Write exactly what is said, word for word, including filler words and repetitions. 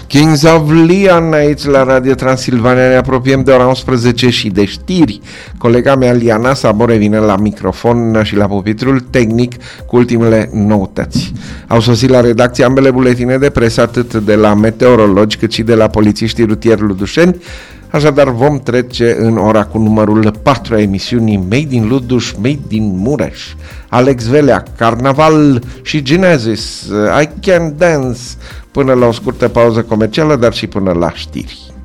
Kings of Leon aici la Radio Transilvania. Ne apropiem de ora unsprezece și de știri. Colega mea Liana Sabore vine la microfon și la pupitrul tehnic cu ultimele noutăți. Au sosit la redacție ambele buletine de presă, atât de la meteorologi cât și de la polițiștii rutieri ludușeni. Așadar vom trece în ora cu numărul patru a emisiunii Made in Luduș, Made in Mureș. Alex Velea, Carnaval și Genesis, I Can Dance, până la o scurtă pauză comercială, dar și până la știri.